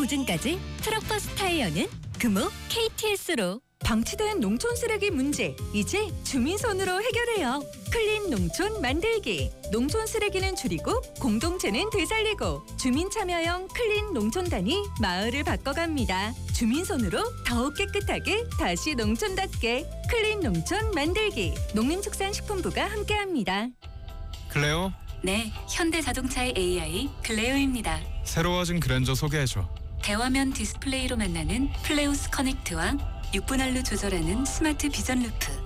보증까지 트럭버스 타이어는 금호 KTS로. 방치된 농촌 쓰레기 문제 이제 주민손으로 해결해요. 클린 농촌 만들기. 농촌 쓰레기는 줄이고 공동체는 되살리고 주민 참여형 클린 농촌단이 마을을 바꿔갑니다. 주민손으로 더욱 깨끗하게 다시 농촌답게 클린 농촌 만들기. 농림축산식품부가 함께합니다. 클레오, 네, 현대자동차의 AI 클레오입니다. 새로워진 그랜저 소개해줘. 대화면 디스플레이로 만나는 플레우스 커넥트와 6분할로 조절하는 스마트 비전 루프,